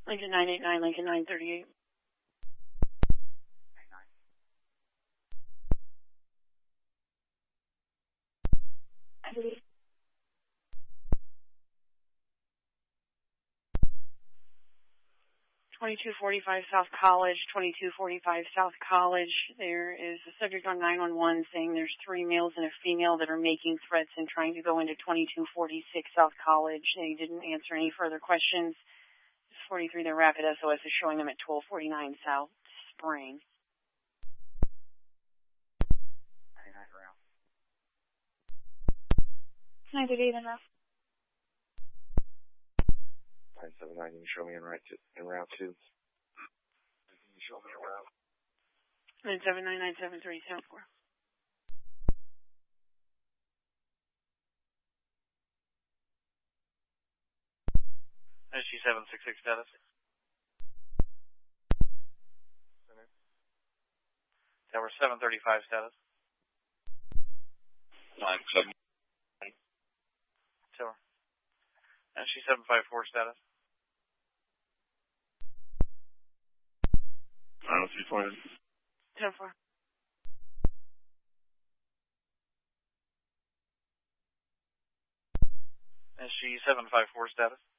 Lincoln 989, Lincoln 938. I believe. 2245 South College, 2245 South College. There is a subject on 911 saying there's 3 males and a female that are making threats and trying to go into 2246 South College. They didn't answer any further questions. 43, their rapid SOS is showing them at 1249 South Spring. 938 enough. 979, can you show me en route 2? Can you show me en route? 979-973-74. SG766 status. Tower 735 status. 97. Tower. SG754 status. 903 10-4. SG754 status.